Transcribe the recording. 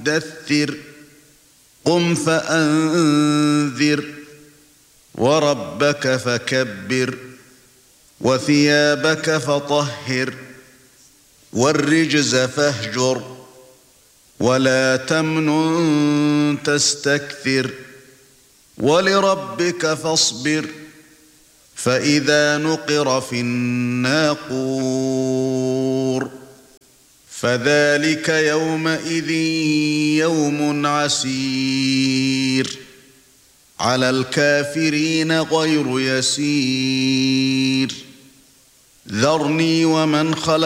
مُدَّثِّرٍ قُمْ فَأَنذِرْ وَرَبَّكَ فَكَبِّرْ وَثِيَابَكَ فَطَهِّرْ وَالرُّجْزَ فَاهْجُرْ وَلَا تَمْنُن تَسْتَكْثِرْ وَلِرَبِّكَ فَاصْبِرْ فَإِذَا نُقِرَ فِي النَّاقُورِ فَذَلِكَ يَوْمَئِذٍ يَوْمٌ عَسِيرٌ عَلَى الْكَافِرِينَ غَيْرُ يَسِيرٍ ذَرْنِي وَمَنْ خَلَقْتُ